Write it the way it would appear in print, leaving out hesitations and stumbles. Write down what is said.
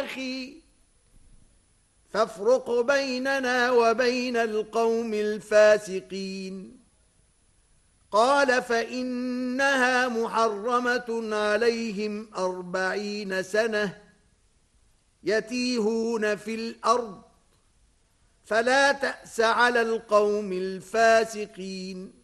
أخي فافرق بيننا وبين القوم الفاسقين قال فإنها محرمة عليهم 40 سنة يتيهون في الأرض فلا تأس على القوم الفاسقين